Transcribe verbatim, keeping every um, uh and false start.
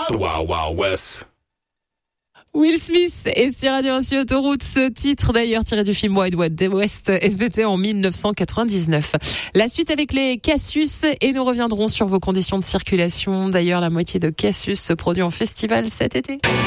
Wild Wild West. Will Smith et sur Radio un Autoroute, ce titre d'ailleurs tiré du film Wild Wild West, et c'était en dix-neuf cent quatre-vingt-dix-neuf. La suite avec les Cassius et nous reviendrons sur vos conditions de circulation. D'ailleurs, la moitié de Cassius se produit en festival cet été.